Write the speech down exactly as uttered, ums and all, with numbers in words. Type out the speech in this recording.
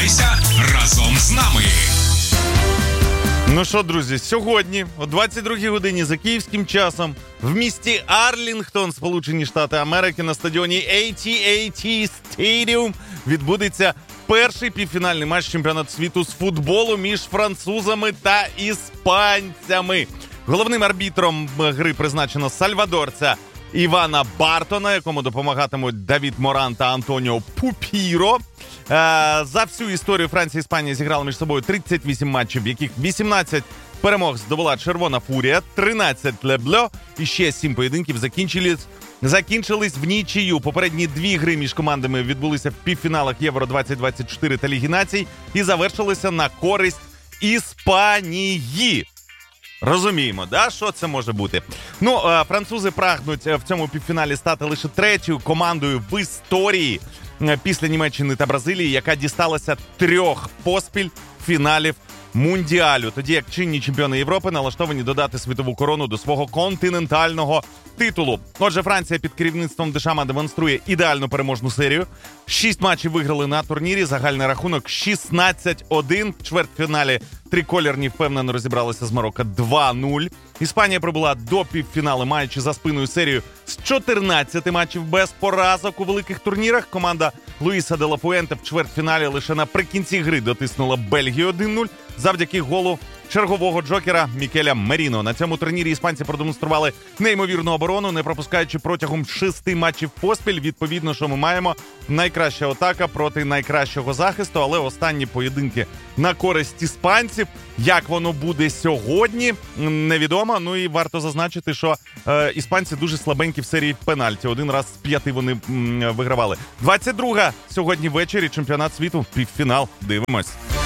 Залишайся разом з нами. Ну що, друзі, сьогодні о двадцять другій годині за київським часом в місті Арлінгтон, Сполучені Штати Америки, на стадіоні ей ті ей ті Stadium відбудеться перший півфінальний матч чемпіонату світу з футболу між французами та іспанцями. Головним арбітром гри призначено сальвадорця Івана Бартона, якому допомагатимуть Давід Моран та Антоніо Пупіро. За всю історію Франція і Іспанія зіграли між собою тридцять вісім матчів, в яких вісімнадцять перемог здобула Червона Фурія, тринадцять Лебльо і ще сім поєдинків закінчились, закінчились в нічию. Попередні дві гри між командами відбулися в півфіналах Євро двадцять двадцять чотири та Ліги Націй і завершилися на користь Іспанії. Розуміємо, да, що це може бути. Ну, французи прагнуть в цьому півфіналі стати лише третьою командою в історії після Німеччини та Бразилії, яка дісталася трьох поспіль фіналів Мундіалю. Тоді як чинні чемпіони Європи налаштовані додати світову корону до свого континентального титулу. Отже, Франція під керівництвом Дешама демонструє ідеальну переможну серію. Шість матчів виграли на турнірі, загальний рахунок шістнадцять один. В чвертьфіналі трикольорні впевнено розібралися з Марокко два нуль. Іспанія прибула до півфіналу, маючи за спиною серію з чотирнадцяти матчів без поразок у великих турнірах. Команда Луїса де ла Фуенте в чвертьфіналі лише наприкінці гри дотиснула Бельгію один нуль завдяки голу чергового джокера Мікеля Меріно. На цьому турнірі іспанці продемонстрували неймовірну оборону, не пропускаючи протягом шести матчів поспіль. Відповідно, що ми маємо найкраща атака проти найкращого захисту, але останні поєдинки на користь іспанців. Як воно буде сьогодні, невідомо. Ну і варто зазначити, що е, іспанці дуже слабенькі в серії пенальті. Один раз з п'яти вони м, вигравали. двадцять друга сьогодні ввечері чемпіонат світу, півфінал. Дивимось.